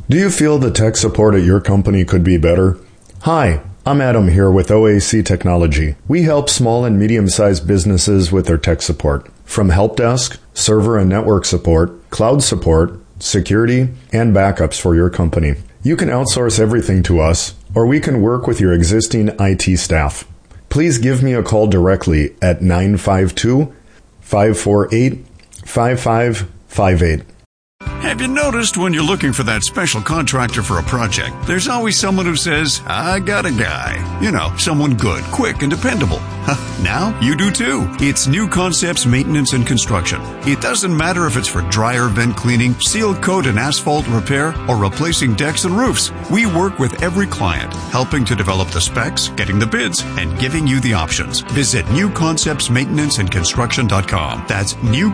Do you feel the tech support at your company could be better? Hi, I'm Adam here with OAC Technology. We help small and medium-sized businesses with their tech support. From help desk, server and network support, cloud support, security, and backups for your company. You can outsource everything to us, or we can work with your existing IT staff. Please give me a call directly at 952-548-5558. Have you noticed when you're looking for that special contractor for a project, there's always someone who says, I got a guy. You know, someone good, quick, and dependable. Now you do too. It's New Concepts Maintenance and Construction. It doesn't matter if it's for dryer vent cleaning, seal coat and asphalt repair, or replacing decks and roofs. We work with every client, helping to develop the specs, getting the bids, and giving you the options. Visit newconceptsmaintenanceandconstruction.com. That's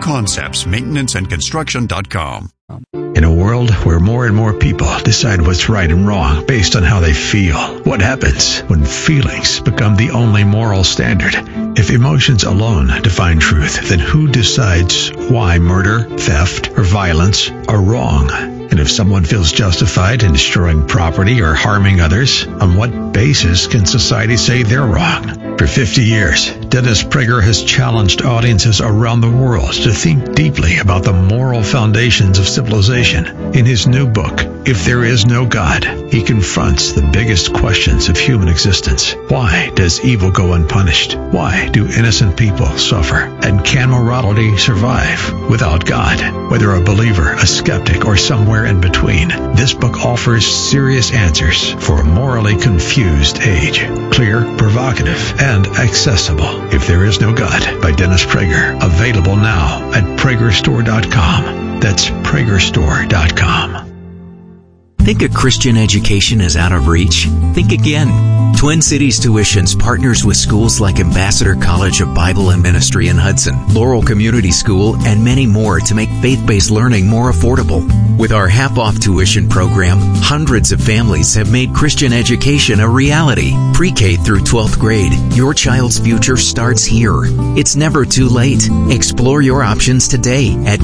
newconceptsmaintenanceandconstruction.com. In a world where more and more people decide what's right and wrong based on how they feel, what happens when feelings become the only moral standard? If emotions alone define truth, then who decides why murder, theft, or violence are wrong? And if someone feels justified in destroying property or harming others, on what basis can society say they're wrong? For 50 years, Dennis Prager has challenged audiences around the world to think deeply about the moral foundations of civilization. In his new book, If There Is No God, he confronts the biggest questions of human existence. Why does evil go unpunished? Why do innocent people suffer? And can morality survive without God? Whether a believer, a skeptic, or somewhere in between, this book offers serious answers for a morally confused age. Clear, provocative, and accessible. If There Is No God by Dennis Prager. Available now at PragerStore.com. That's PragerStore.com. Think a Christian education is out of reach? Think again. Twin Cities Tuitions partners with schools like Ambassador College of Bible and Ministry in Hudson, Laurel Community School, and many more to make faith-based learning more affordable. With our half-off tuition program, hundreds of families have made Christian education a reality. Pre-K through 12th grade, your child's future starts here. It's never too late. Explore your options today at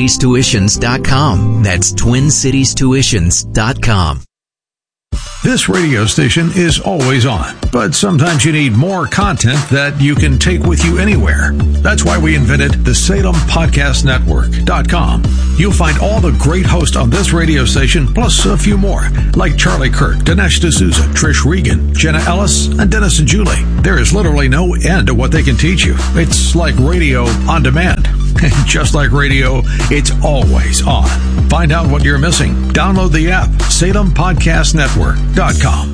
TwinCitiesTuitions.com. That's TwinCitiesTuitions.com. This radio station is always on, but sometimes you need more content that you can take with you anywhere. That's why we invented the SalemPodcastNetwork.com. You'll find all the great hosts on this radio station, plus a few more, like Charlie Kirk, Dinesh D'Souza, Trish Regan, Jenna Ellis, and Dennis and Julie. There is literally no end to what they can teach you. It's like radio on demand. And just like radio, it's always on. Find out what you're missing. Download the app, SalemPodcastNetwork.com.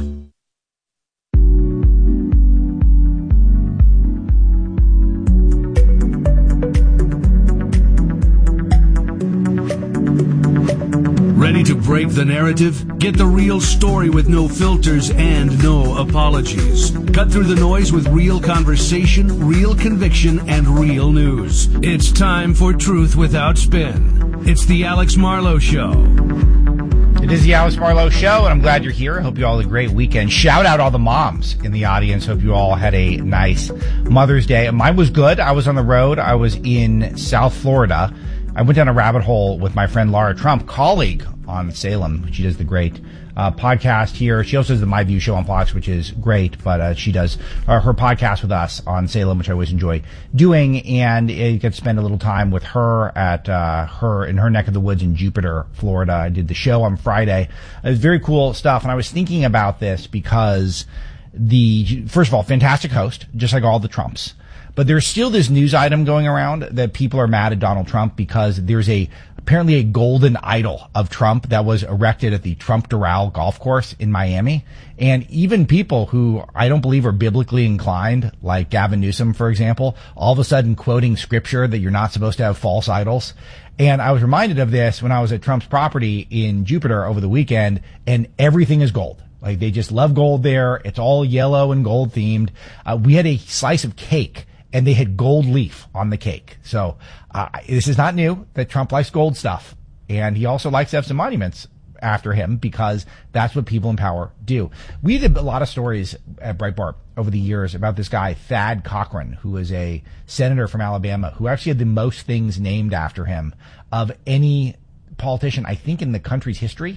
Ready to break the narrative? Get the real story with no filters and no apologies. Cut through the noise with real conversation, real conviction, and real news. It's time for Truth Without Spin. It's the Alex Marlowe Show. It is the Alex Marlowe Show, and I'm glad you're here. I hope you all had a great weekend. Shout out all the moms in the audience. Hope you all had a nice Mother's Day. Mine was good. I was on the road. I was in South Florida. I went down a rabbit hole with my friend Laura Trump, colleague on Salem. She does the great podcast here. She also does the My View show on Fox, which is great, but she does her podcast with us on Salem, which I always enjoy doing, and I get to spend a little time with her at in her neck of the woods in Jupiter, Florida. I did the show on Friday. It was very cool stuff, and I was thinking about this because first of all, fantastic host, just like all the Trumps. But there's still this news item going around that people are mad at Donald Trump because there's apparently a golden idol of Trump that was erected at the Trump Doral golf course in Miami. And even people who I don't believe are biblically inclined, like Gavin Newsom, for example, all of a sudden quoting scripture that you're not supposed to have false idols. And I was reminded of this when I was at Trump's property in Jupiter over the weekend, and everything is gold. Like, they just love gold there. It's all yellow and gold themed. We had a slice of cake, and they had gold leaf on the cake. So this is not new that Trump likes gold stuff. And he also likes to have some monuments after him because that's what people in power do. We did a lot of stories at Breitbart over the years about this guy, Thad Cochran, who is a senator from Alabama, who actually had the most things named after him of any politician, I think, in the country's history.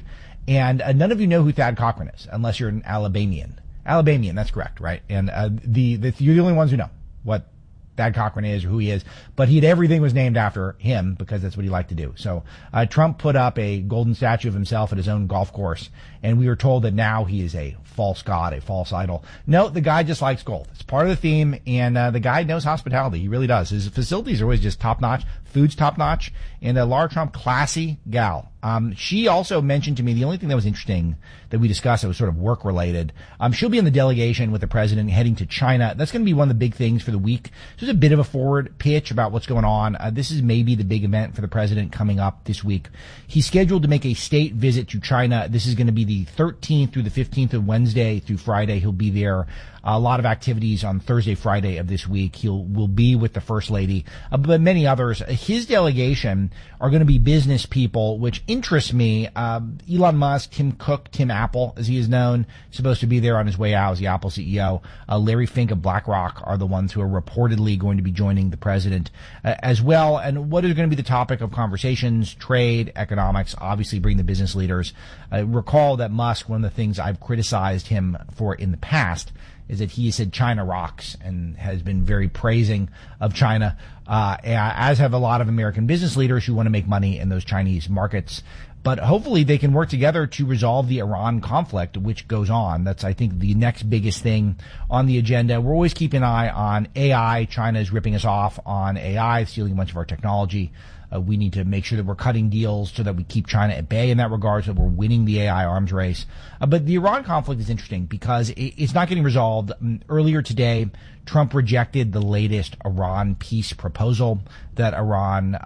And none of you know who Thad Cochran is, unless you're an Alabamian. Alabamian, that's correct, right? And you're the only ones who know what Thad Cochran is or who he is. But everything was named after him because that's what he liked to do. So Trump put up a golden statue of himself at his own golf course, and we were told that now he is a false god, a false idol. No, the guy just likes golf. It's part of the theme, and the guy knows hospitality. He really does. His facilities are always just top-notch. Food's top-notch. And Lara Trump, classy gal. She also mentioned to me the only thing that was interesting that we discussed that was sort of work-related. She'll be in the delegation with the president heading to China. That's going to be one of the big things for the week. So there's a bit of a forward pitch about what's going on. This is maybe the big event for the president coming up this week. He's scheduled to make a state visit to China. This is going to be the 13th through the 15th of Wednesday through Friday. He'll be there. A lot of activities on Thursday, Friday of this week. Will be with the First Lady, but many others. His delegation are going to be business people, which interests me. Elon Musk, Tim Cook, Tim Apple, as he is known, supposed to be there on his way out as the Apple CEO. Larry Fink of BlackRock are the ones who are reportedly going to be joining the president as well. And what is going to be the topic of conversations? Trade, economics, obviously bring the business leaders. Recall that Musk, one of the things I've criticized him for in the past is that he said China rocks and has been very praising of China, as have a lot of American business leaders who want to make money in those Chinese markets. But hopefully they can work together to resolve the Iran conflict, which goes on. That's, I think, the next biggest thing on the agenda. We're always keeping an eye on AI. China is ripping us off on AI, stealing a bunch of our technology. We need to make sure that we're cutting deals so that we keep China at bay in that regard, so that we're winning the AI arms race. But the Iran conflict is interesting because it's not getting resolved. Earlier today, Trump rejected the latest Iran peace proposal that Iran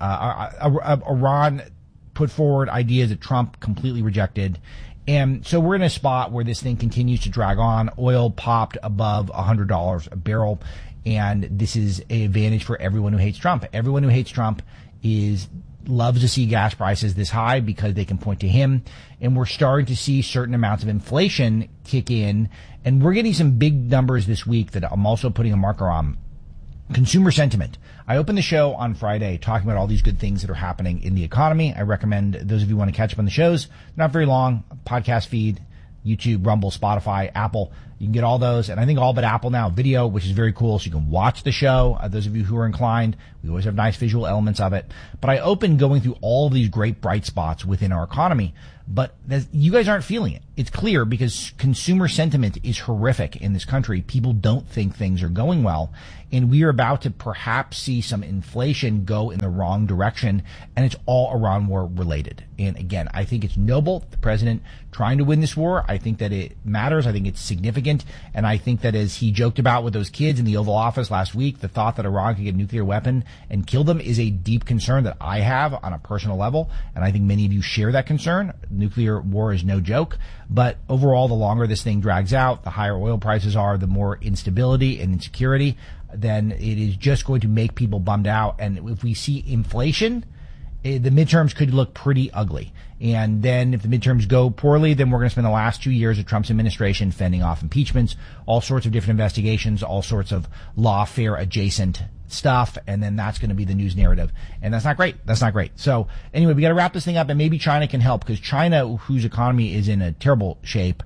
put forward, ideas that Trump completely rejected. And so we're in a spot where this thing continues to drag on. Oil popped above $100 a barrel. And this is an advantage for everyone who hates Trump. Everyone who hates Trump loves to see gas prices this high because they can point to him. And we're starting to see certain amounts of inflation kick in. And we're getting some big numbers this week that I'm also putting a marker on. Consumer sentiment. I opened the show on Friday talking about all these good things that are happening in the economy. I recommend those of you who want to catch up on the shows. Not very long. Podcast feed, YouTube, Rumble, Spotify, Apple. You can get all those, and I think all but Apple now video, which is very cool, so you can watch the show. Those of you who are inclined, we always have nice visual elements of it. But I opened going through all of these great bright spots within our economy, but you guys aren't feeling it. It's clear because consumer sentiment is horrific in this country. People don't think things are going well, and we are about to perhaps see some inflation go in the wrong direction, and it's all Iran war related. And again, I think it's noble, the president trying to win this war. I think that it matters. I think it's significant. And I think that as he joked about with those kids in the Oval Office last week, the thought that Iran could get a nuclear weapon and kill them is a deep concern that I have on a personal level. And I think many of you share that concern. Nuclear war is no joke. But overall, the longer this thing drags out, the higher oil prices are, the more instability and insecurity, then it is just going to make people bummed out. And if we see inflation, the midterms could look pretty ugly. And then if the midterms go poorly, then we're going to spend the last 2 years of Trump's administration fending off impeachments, all sorts of different investigations, all sorts of lawfare adjacent stuff. And then that's going to be the news narrative. And that's not great. That's not great. So anyway, we got to wrap this thing up, and maybe China can help, because China, whose economy is in a terrible shape,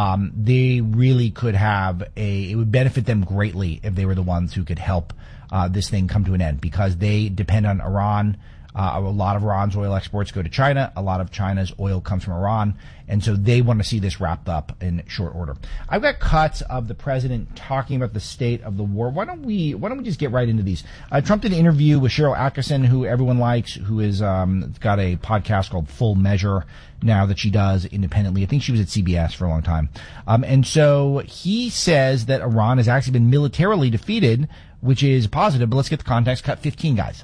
they really could have it would benefit them greatly if they were the ones who could help this thing come to an end, because they depend on Iran. A lot of Iran's oil exports go to China. A lot of China's oil comes from Iran. And so they want to see this wrapped up in short order. I've got cuts of the president talking about the state of the war. Why don't we just get right into these? Trump did an interview with Cheryl Atkinson, who everyone likes, who is got a podcast called Full Measure now that she does independently. I think she was at CBS for a long time. And so he says that Iran has actually been militarily defeated, which is positive. But let's get the context. Cut 15, guys.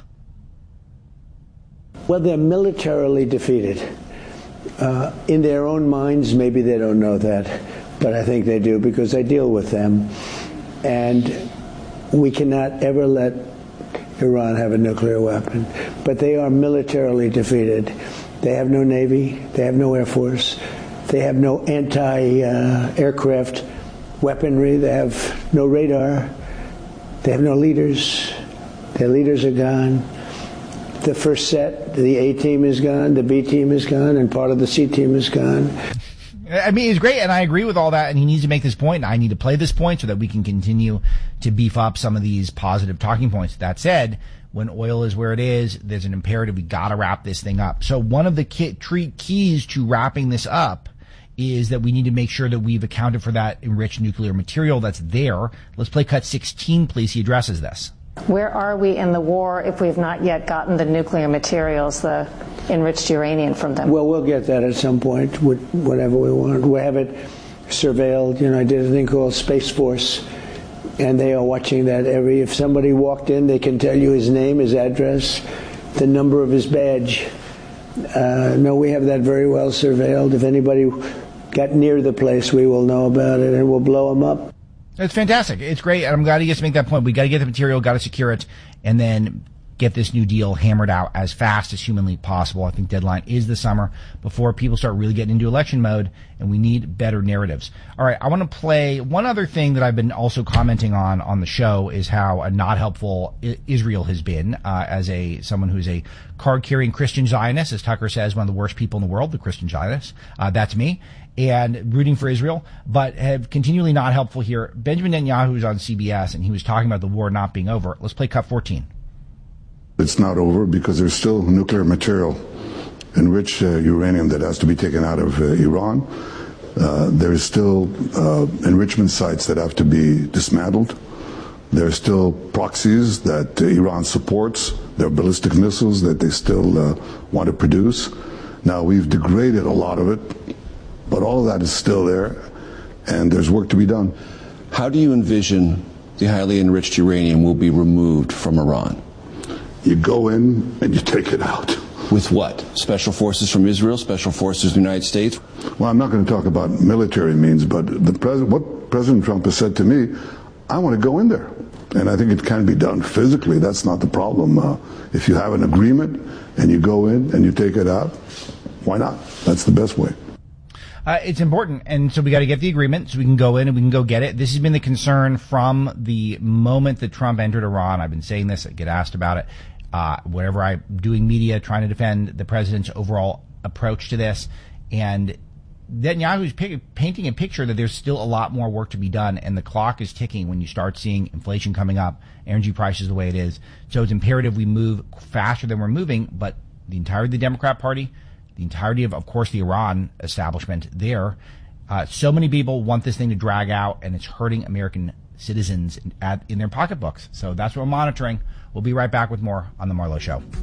Well, they're militarily defeated. In their own minds, maybe they don't know that, but I think they do, because I deal with them. And we cannot ever let Iran have a nuclear weapon. But they are militarily defeated. They have no Navy. They have no Air Force. They have no anti-aircraft weaponry. They have no radar. They have no leaders. Their leaders are gone. the first set, the A team is gone, the B team is gone, and part of the C team is gone. I mean, it's great, and I agree with all that, and he needs to make this point, and I need to play this point so that we can continue to beef up some of these positive talking points. That said, when oil is where it is, there's an imperative. We got to wrap this thing up. So one of the keys to wrapping this up is that we need to make sure that we've accounted for that enriched nuclear material that's there. Let's play cut 16, please. He addresses this. Where are we in the war if we've not yet gotten the nuclear materials, the enriched uranium from them? Well, we'll get that at some point, whatever we want. We have it surveilled. I did a thing called Space Force, and they are watching that if somebody walked in, they can tell you his name, his address, the number of his badge. No, we have that very well surveilled. If anybody got near the place, we will know about it, and we'll blow them up. It's fantastic. It's great. I'm glad he gets to make that point. We got to get the material, got to secure it, and then get this new deal hammered out as fast as humanly possible. I think deadline is the summer before people start really getting into election mode, and we need better narratives. All right, I want to play one other thing that I've been also commenting on the show is how not helpful Israel has been as someone who's a card-carrying Christian Zionist, as Tucker says, one of the worst people in the world, the Christian Zionists. That's me. And rooting for Israel, but have continually not helpful here. Benjamin Netanyahu was on CBS, and he was talking about the war not being over. Let's play cut 14. It's not over because there's still nuclear material, enriched uranium that has to be taken out of Iran. There's still enrichment sites that have to be dismantled. There are still proxies that Iran supports. There are ballistic missiles that they still want to produce. Now, we've degraded a lot of it, but all of that is still there, and there's work to be done. How do you envision the highly enriched uranium will be removed from Iran? You go in and you take it out. With what? Special forces from Israel? Special forces from the United States? Well, I'm not going to talk about military means, but what President Trump has said to me, I want to go in there. And I think it can be done physically. That's not the problem. If you have an agreement and you go in and you take it out, why not? That's the best way. It's important, and so we got to get the agreement so we can go in and we can go get it. This has been the concern from the moment that Trump entered Iran. I've been saying this, I get asked about it. Whenever I'm doing media, trying to defend the president's overall approach to this, and Netanyahu's painting a picture that there's still a lot more work to be done, and the clock is ticking when you start seeing inflation coming up, energy prices the way it is. So it's imperative we move faster than we're moving, but the entirety of the Democrat Party, the entirety of course, the Iran establishment there, so many people want this thing to drag out, and it's hurting American citizens in their pocketbooks. So that's what we're monitoring. We'll be right back with more on The Marlowe Show.